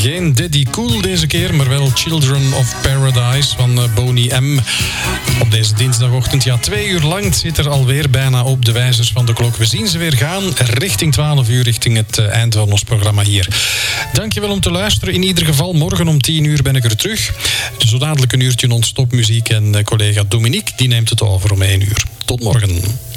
Geen Daddy Cool deze keer, maar wel Children of Paradise van Boney M. Op deze dinsdagochtend, 2 uur lang. Het zit er alweer bijna op de wijzers van de klok. We zien ze weer gaan richting 12 uur, richting het eind van ons programma hier. Dankjewel om te luisteren. In ieder geval, morgen om 10 uur ben ik er terug. Zo dadelijk een uurtje non-stop muziek en collega Dominique, die neemt het over om 1 uur. Tot morgen.